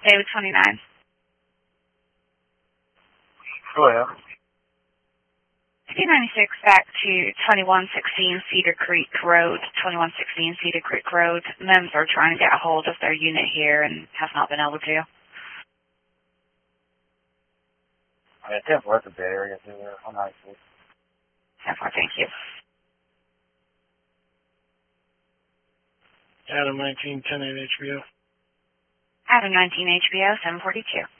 David 29. Go ahead. 296 back to 2116 Cedar Creek Road. 2116 Cedar Creek Road. MEMS are trying to get a hold of their unit here and have not been able to. Yeah, 10-4, that's a bad area too there. I'm not sure. 10-4, thank you. Adam 19, 10-8 HBO. Adam 19 HBO, 742.